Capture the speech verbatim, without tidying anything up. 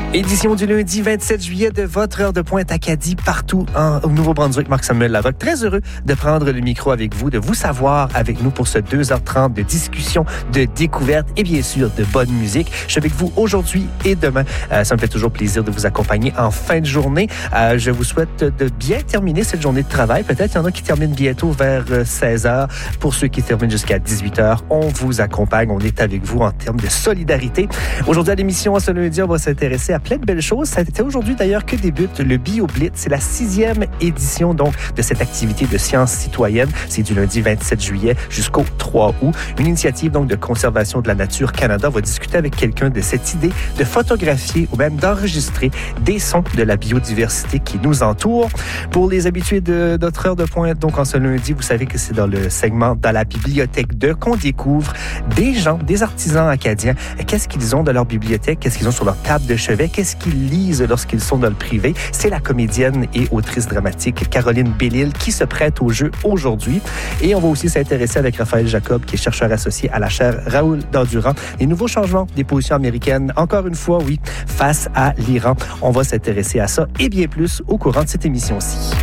Édition du lundi vingt-sept juillet de votre heure de pointe Acadie partout en, au Nouveau-Brunswick. Marc-Samuel Larocque, très heureux de prendre le micro avec vous, de vous savoir avec nous pour ce deux heures trente de discussion, de découverte et bien sûr de bonne musique. Je suis avec vous aujourd'hui et demain. Euh, ça me fait toujours plaisir de vous accompagner en fin de journée. Euh, je vous souhaite de bien terminer cette journée de travail. Peut-être qu'il y en a qui terminent bientôt vers seize heures. Pour ceux qui terminent jusqu'à dix-huit heures, on vous accompagne. On est avec vous en termes de solidarité. Aujourd'hui à l'émission, ce lundi, on va s'intéresser à plein de belles choses. C'était aujourd'hui d'ailleurs que débute le BioBlitz. C'est la sixième édition donc de cette activité de sciences citoyennes. C'est du lundi vingt-sept juillet jusqu'au trois août. Une initiative donc de conservation de la nature Canada. On va discuter avec quelqu'un de cette idée de photographier ou même d'enregistrer des sons de la biodiversité qui nous entoure. Pour les habitués de notre heure de pointe, donc en ce lundi, vous savez que c'est dans le segment dans la bibliothèque de qu'on découvre des gens, des artisans acadiens. Qu'est-ce qu'ils ont dans leur bibliothèque? Qu'est-ce qu'ils ont sur leur table de chevet? Qu'est-ce qu'ils lisent lorsqu'ils sont dans le privé? C'est la comédienne et autrice dramatique Caroline Bellil qui se prête au jeu aujourd'hui. Et on va aussi s'intéresser avec Raphaël Jacob, qui est chercheur associé à la chaire Raoul Dandurand. Les nouveaux changements des positions américaines, encore une fois, oui, face à l'Iran. On va s'intéresser à ça et bien plus au courant de cette émission-ci.